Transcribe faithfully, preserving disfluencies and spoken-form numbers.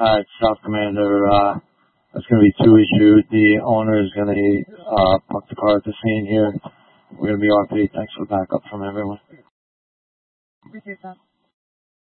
Alright, South Commander, uh, that's gonna be two issued. The owner is gonna, uh, park the car at the scene here. We're gonna be R P. Thanks for the backup from everyone. Appreciate that.